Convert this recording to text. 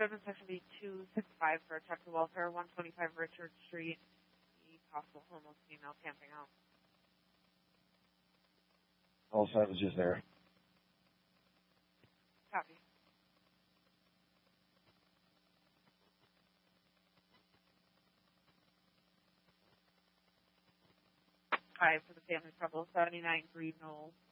77265 for a check to welfare, 125 Richard Street, the possible homeless female camping out. All signs is there. Copy. Five for the family trouble, 79 Green Knoll,